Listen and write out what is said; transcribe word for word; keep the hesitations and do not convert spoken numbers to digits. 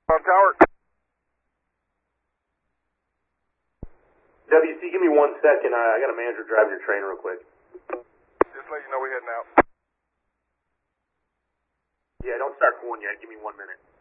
On tower. W C, give me one second. I, I got a manager driving your train real quick. Just let you know we're heading out. Yeah, don't start pulling yet. Give me one minute.